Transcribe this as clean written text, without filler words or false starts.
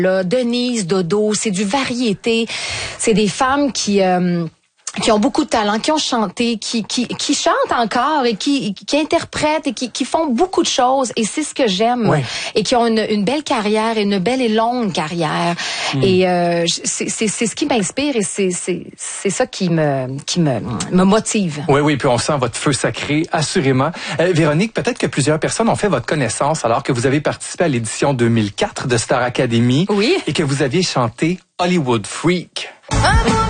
Là, Denise, Dodo, c'est du variété. C'est des femmes qui ont beaucoup de talent, qui ont chanté, qui chantent encore et qui interprètent et qui font beaucoup de choses. Et c'est ce que j'aime. Oui. Et qui ont une belle carrière, une belle et longue carrière. Et c'est ce qui m'inspire et c'est ça qui me motive. Oui, puis on sent votre feu sacré, assurément. Véronique, peut-être que plusieurs personnes ont fait votre connaissance alors que vous avez participé à l'édition 2004 de Star Academy. Oui. Et que vous aviez chanté Hollywood Freak.